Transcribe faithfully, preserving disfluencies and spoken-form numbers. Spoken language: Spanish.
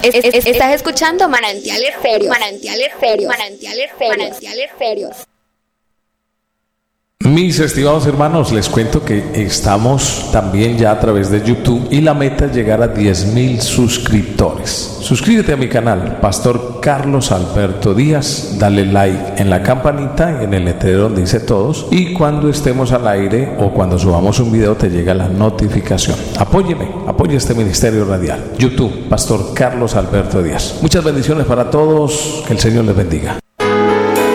Es, es, es, estás escuchando Manantiales Serios. Manantiales Serios. Manantiales Serios. Manantiales Serios. Mis estimados hermanos, les cuento que estamos también ya a través de YouTube y la meta es llegar a diez mil suscriptores. Suscríbete a mi canal, Pastor Carlos Alberto Díaz, dale like en la campanita, en el letrero donde dice todos, y cuando estemos al aire o cuando subamos un video te llega la notificación. Apóyeme, apoye este ministerio radial. YouTube, Pastor Carlos Alberto Díaz. Muchas bendiciones para todos, que el Señor les bendiga.